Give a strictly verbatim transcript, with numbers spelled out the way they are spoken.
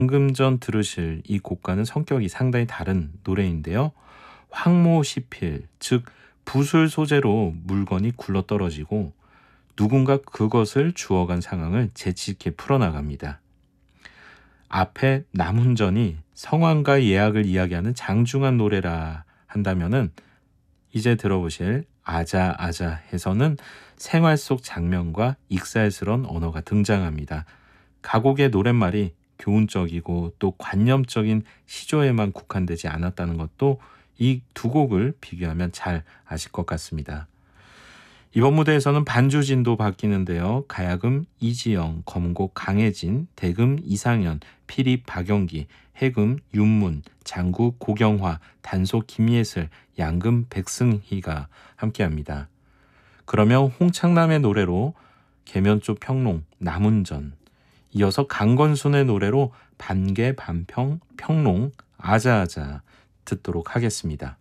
방금 전 들으실 이 곡과는 성격이 상당히 다른 노래인데요. 황모시필, 즉 붓을 소재로 물건이 굴러떨어지고 누군가 그것을 주워간 상황을 재치 있게 풀어나갑니다. 앞에 남훈전이 성황과 예약을 이야기하는 장중한 노래라 한다면은 이제 들어보실 아자 아자에서는 생활 속 장면과 익살스러운 언어가 등장합니다. 가곡의 노랫말이 교훈적이고 또 관념적인 시조에만 국한되지 않았다는 것도 이 두 곡을 비교하면 잘 아실 것 같습니다. 이번 무대에서는 반주진도 바뀌는데요. 가야금 이지영, 검곡 강혜진, 대금 이상현, 피리 박영기, 해금 윤문, 장구 고경화, 단소 김예슬, 양금 백승희가 함께합니다. 그러면 홍창남의 노래로 계면조 평롱 남운전, 이어서 강건순의 노래로 반개 반평 평롱 아자아자 듣도록 하겠습니다.